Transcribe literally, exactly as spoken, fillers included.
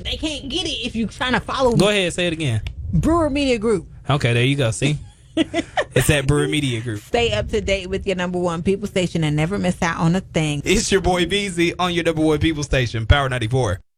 they can't get it if you're trying to follow. Go ahead, say it again. Brewer Media Group. Okay, there you go. See? It's that Brewer Media Group. Stay up to date with your number one people station and never miss out on a thing. It's your boy B Z on your number one people station, Power ninety-four.